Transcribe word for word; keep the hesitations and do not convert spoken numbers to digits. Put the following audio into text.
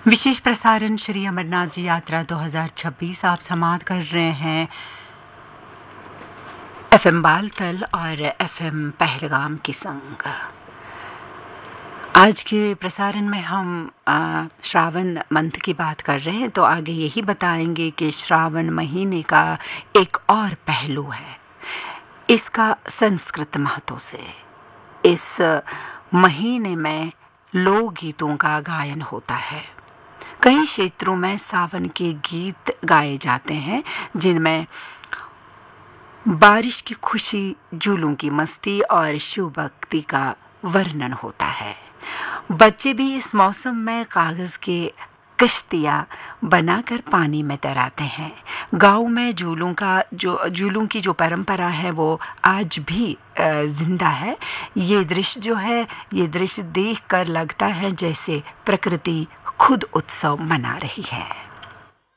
विशेष प्रसारण श्री अमरनाथ जी यात्रा दो हज़ार छब्बीस आप समाप्त कर रहे हैं एफएम बालतल और एफएम पहलगाम के संग। आज के प्रसारण में हम आ, श्रावण मंथ की बात कर रहे हैं, तो आगे यही बताएंगे कि श्रावण महीने का एक और पहलू है इसका संस्कृत महत्व से। इस महीने में लोकगीतों का गायन होता है। कई क्षेत्रों में सावन के गीत गाए जाते हैं जिनमें बारिश की खुशी, झूलों की मस्ती और शिव भक्ति का वर्णन होता है। बच्चे भी इस मौसम में कागज के कश्तियाँ बनाकर पानी में तैराते हैं। गांव में झूलों का जो झूलों की जो परंपरा है वो आज भी जिंदा है। ये दृश्य जो है ये दृश्य देखकर लगता है जैसे प्रकृति खुद उत्सव मना रही है।